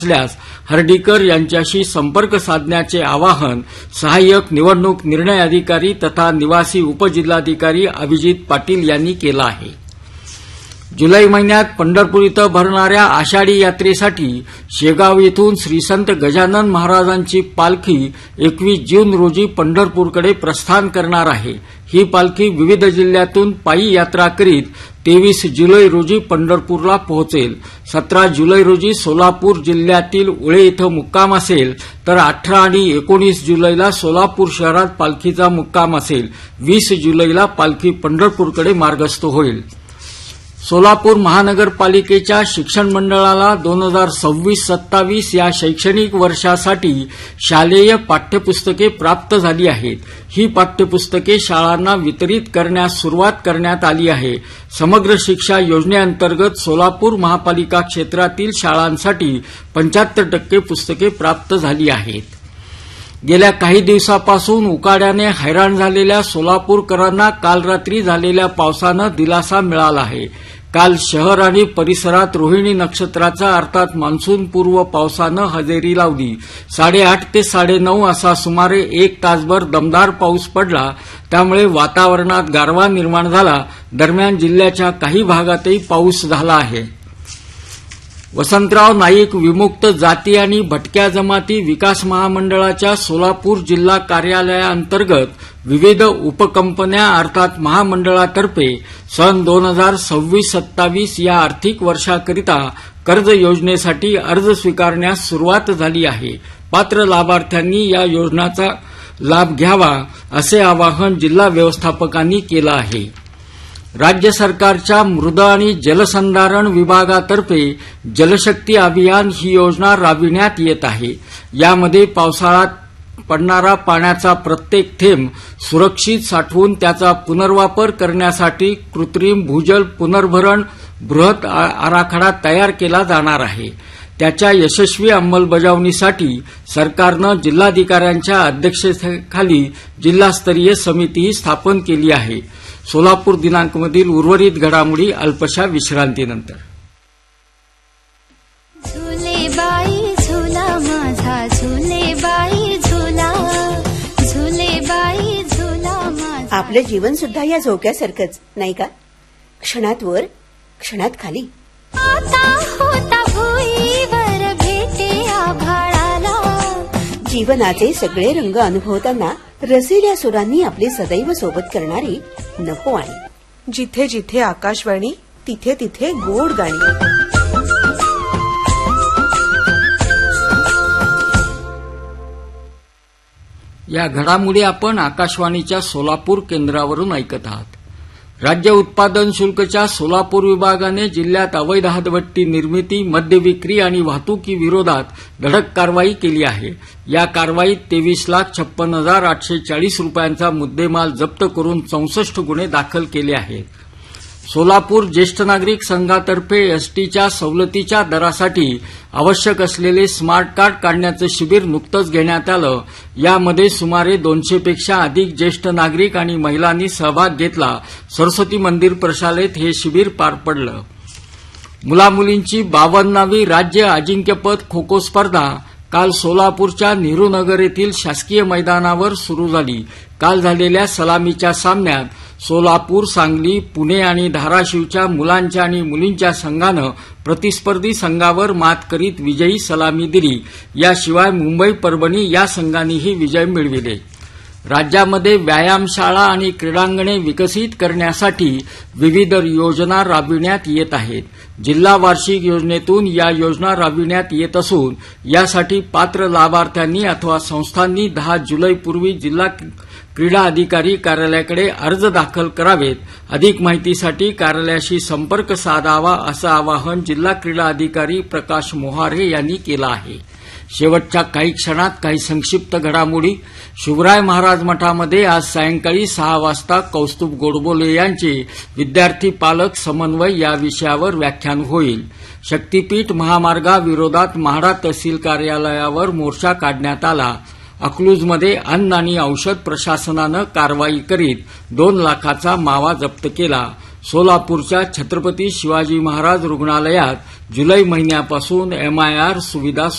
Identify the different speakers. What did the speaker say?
Speaker 1: असल्यास हर्डीकर यांच्याशी संपर्क साधण्याचे आवाहन सहाय्यक निवडणूक निर्णय अधिकारी तथा निवासी उपजिल्हाधिकारी अभिजित पाटील यांनी केलं आहे। जुलै महिन्यात पंढरपूर इथं भरणाऱ्या आषाढी यात्रेसाठी शेगाव येथून श्री संत गजानन महाराजांची पालखी 21 जून रोजी पंढरपूरकडे प्रस्थान करणार आहे। ही पालखी विविध जिल्ह्यातून पायी यात्रा करीत 23 जुलै रोजी पंढरपूरला पोहोचेल। 17 जुलै रोजी सोलापूर जिल्ह्यातील उळे इथं मुक्काम असेल, तर 18 आणि 19 जुलैला सोलापूर शहरात पालखीचा मुक्काम असेल। 20 जुलैला पालखी पंढरपूरकडे मार्गस्थ होईल। सोलापूर महानगरपालिकेच्या शिक्षण मंडळाला 2026-27 या शैक्षणिक वर्षासाठी शालेय पाठ्यपुस्तके प्राप्त झाली आहेत। ही पाठ्यपुस्तके शाळांना वितरित करण्यास सुरुवात करण्यात आली आहे। समग्र शिक्षा योजनेअंतर्गत सोलापूर महापालिका क्षेत्रातील शाळांसाठी 75% पुस्तके प्राप्त झाली आहेत। गेल्या काही दिवसापासून उकाड्याने हैराण झालेल्या सोलापूरकरांना काल रात्री झालेल्या पावसानं दिलासा मिळाला आहे। काल शहर आणि परिसरात रोहिणी नक्षत्राचा अर्थात मान्सून पूर्व पावसानं हजेरी लावली। 8:30 ते 9:30 असा सुमारे 1 तासभर दमदार पाऊस पडला, त्यामुळे वातावरणात गारवा निर्माण झाला। दरम्यान जिल्ह्याच्या काही भागातही पाऊस झाला आहे। वसंतराव नाईक विमुक्त जाती आणि भटक्या जमाती विकास महामंडळाच्या सोलापूर जिल्हा कार्यालयाअंतर्गत विविध उपकंपन्या अर्थात महामंडळातर्फे सन 2026-27 या आर्थिक वर्षाकरिता कर्ज योजनेसाठी अर्ज स्वीकारण्यास सुरुवात झाली आहे। पात्र लाभार्थ्यांनी या योजनेचा लाभ घ्यावा असे आवाहन जिल्हा व्यवस्थापकांनी केलं आहे। राज्य सरकारच्या मृद आणि जलसंधारण विभागातर्फे जलशक्ती अभियान ही योजना राबविण्यात येत आहे। यामध्ये पावसाळ्यात पडणारा पाण्याचा प्रत्येक थेंब सुरक्षित साठवून त्याचा पुनर्वापर करण्यासाठी कृत्रिम भूजल पुनर्भरण बृहत आराखडा तयार केला जाणार आहे। त्याच्या यशस्वी अंमलबजावणीसाठी सरकारनं जिल्हाधिकाऱ्यांच्या अध्यक्षतेखाली जिल्हास्तरीय समितीही स्थापन केली आहे। सोलापूर दिनांकमधील उर्वरित घडामोडी अल्पशा विश्रांतीनंतर।
Speaker 2: झुलेबाई झुला माझा झुलेबाई झुला झुलेबाई झुला माझा।
Speaker 3: आपलं जीवन सुद्धा या झोक्यासारखंच नाही का? क्षणात वर क्षणात खाली।
Speaker 2: आता होता भुईवर भेटे आभाळाला।
Speaker 3: जीवनाचे सगळे रंग अनुभवताना रसिल्या सुरांनी आपले सदैव सोबत करणारी नको आणि
Speaker 4: जिथे जिथे आकाशवाणी तिथे तिथे गोड गाणी।
Speaker 1: या घडामोडी आपण आकाशवाणीच्या सोलापूर केंद्रावरून ऐकत आहात। राज्य उत्पादन शुल्कच्या सोलापूर विभागाने जिल्ह्यात अवैध हदभट्टी निर्मिती, मद्य विक्री आणि वाहतुकी विरोधात धडक कारवाई केली आहे। या कारवाईत 23,56,840 रुपयांचा मुद्देमाल जप्त करून 64 गुन्हे दाखल केले आहेत। सोलापूर ज्येष्ठ नागरिक संघातर्फे एसटीच्या सवलतीच्या दरासाठी आवश्यक असलेले स्मार्ट कार्ड काढण्याचं शिबिर नुकतंच घेण्यात आलं। यामध्ये सुमारे 200 पेक्षा अधिक ज्येष्ठ नागरिक आणि महिलांनी सहभाग घेतला। सरस्वती मंदिर प्रशालेत हे शिबिर पार पडलं। मुलामुलींची 52वी राज्य अजिंक्यपद खो खो स्पर्धा काल सोलापूरच्या नेहरूनगर येथील शासकीय मैदानावर सुरू झाली। काल झालेल्या सलामीच्या सामन्यात सोलापूर, सांगली, पुणे आणि धाराशिवच्या मुलांच्या आणि मुलींच्या संघानं प्रतिस्पर्धी संघावर मात करीत विजयी सलामी दिली। याशिवाय मुंबई, परभणी या संघांनीही विजय मिळविले। राज्यामध्ये व्यायामशाळा आणि क्रीडांगणे विकसित करण्यासाठी विविध योजना राबविण्यात येत आहेत। जिल्हा वार्षिक योजनेतून या योजना राबविण्यात येत असून यासाठी पात्र लाभार्थ्यांनी अथवा संस्थांनी 10 जुलैपूर्वी जिल्हा क्रीडा अधिकारी कार्यालयाकडे अर्ज दाखल करावेत। अधिक माहितीसाठी कार्यालयाशी संपर्क साधावा असं आवाहन जिल्हा क्रीडा अधिकारी प्रकाश मोहारे यांनी केलं आहे। शेवटच्या काही क्षणात काही संक्षिप्त घडामोडी। शिवराय महाराज मठामध्ये आज सायंकाळी 6 वाजता कौस्तुभ गोडबोले यांचे विद्यार्थी पालक समन्वय या विषयावर व्याख्यान होईल। शक्तीपीठ महामार्गाविरोधात म्हाडा तहसील कार्यालयावर मोर्चा काढण्यात आला। अकलूजमध्ये अन्न आणि औषध प्रशासनानं कारवाई करीत 2 लाखाचा मावा जप्त केला। सोलापूरच्या छत्रपती शिवाजी महाराज रुग्णालयात जुलै महिन्यापासून MIR सुविधा